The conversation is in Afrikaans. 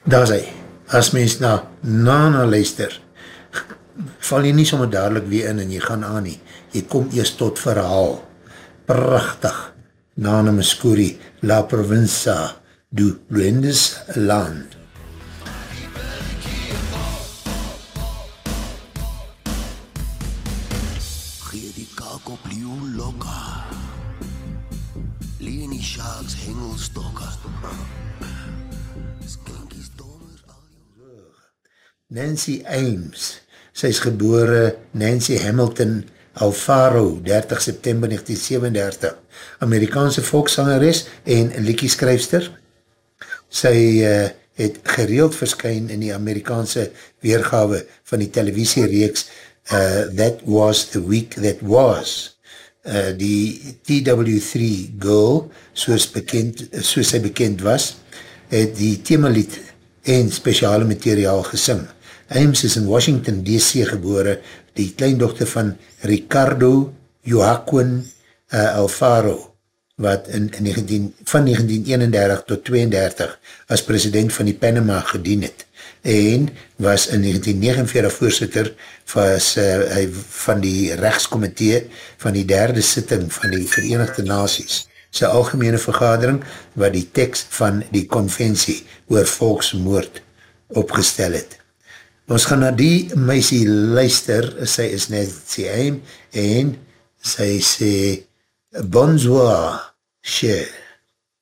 Daar is hy, as mens na luister, val jy nie sommer dadelijk weer in en jy gaan aan nie, jy kom eers tot verhaal, prachtig, Nana Muscuri, La Provincia, du Luendes Land. Gee die kaak op leeuw lokka, Leni Sharks hengelstokka, Skinkies domers al jou. Nancy Ames, sy is gebore Nancy Hamilton Alfaro, 30 September 1937, Amerikaanse volkssangeres en liedjeskryfster. Sy het gereeld verskyn in die Amerikaanse weergawe van die televisiereeks That Was the Week That Was. Die TW3 Girl, soos sy bekend was, het die themalied en speciale materiaal gesing. Ames is in Washington DC gebore, die kleindochter van Ricardo Joaquin Alfaro, wat van 1931 tot 32 as president van die Panama gedien het, en was in 1949 voorsitter van die rechtskomitee van die derde sitting van die Verenigde Naties, sy algemene vergadering wat die tekst van die konvensie oor volksmoord opgestel het. Ons gaan na die meisie luister, sy is Nancy Ames, en sy sê, bonsoir, cher.